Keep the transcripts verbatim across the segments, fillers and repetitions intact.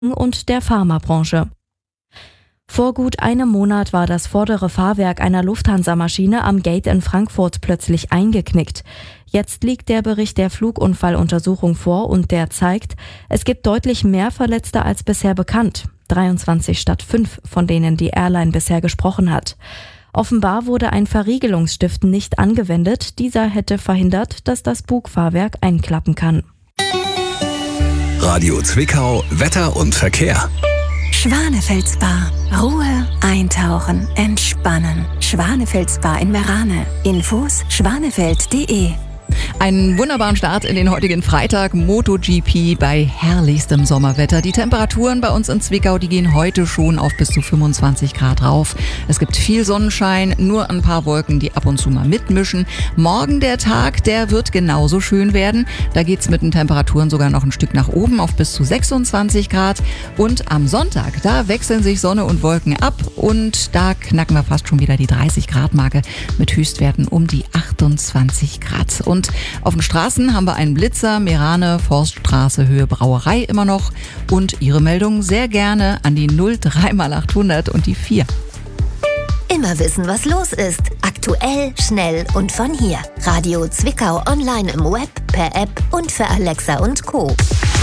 und der Pharmabranche. Vor gut einem Monat war das vordere Fahrwerk einer Lufthansa-Maschine am Gate in Frankfurt plötzlich eingeknickt. Jetzt liegt der Bericht der Flugunfalluntersuchung vor und der zeigt, es gibt deutlich mehr Verletzte als bisher bekannt. dreiundzwanzig statt fünf, von denen die Airline bisher gesprochen hat. Offenbar wurde ein Verriegelungsstift nicht angewendet. Dieser hätte verhindert, dass das Bugfahrwerk einklappen kann. Radio Zwickau, Wetter und Verkehr. Schwanefeld-Spa. Ruhe, eintauchen, entspannen. Schwanefeld-Spa in Merane. Infos schwanefeld punkt de. Einen wunderbaren Start in den heutigen Freitag, MotoGP bei herrlichstem Sommerwetter. Die Temperaturen bei uns in Zwickau, die gehen heute schon auf bis zu fünfundzwanzig Grad rauf. Es gibt viel Sonnenschein, nur ein paar Wolken, die ab und zu mal mitmischen. Morgen der Tag, der wird genauso schön werden. Da geht's mit den Temperaturen sogar noch ein Stück nach oben auf bis zu sechsundzwanzig Grad. Und am Sonntag, da wechseln sich Sonne und Wolken ab und da knacken wir fast schon wieder die dreißig Grad Marke mit Höchstwerten um die achtundzwanzig Grad. Und auf den Straßen haben wir einen Blitzer, Merane, Forststraße, Höhe Brauerei immer noch. Und Ihre Meldung sehr gerne an die null drei mal achthundert und die vier. Immer wissen, was los ist. Aktuell, schnell und von hier. Radio Zwickau online im Web, per App und für Alexa und Co.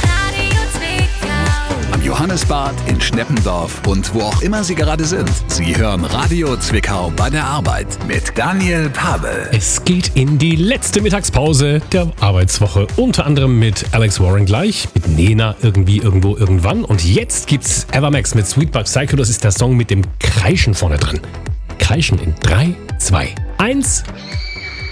Am Johannesbad, in Schneppendorf und wo auch immer Sie gerade sind. Sie hören Radio Zwickau bei der Arbeit mit Daniel Pavel. Es geht in die letzte Mittagspause der Arbeitswoche. Unter anderem mit Alex Warren gleich, mit Nena irgendwie, irgendwo, irgendwann. Und jetzt gibt's Evermax mit Sweet But Psycho. Das ist der Song mit dem Kreischen vorne dran. Kreischen in drei, zwei, eins.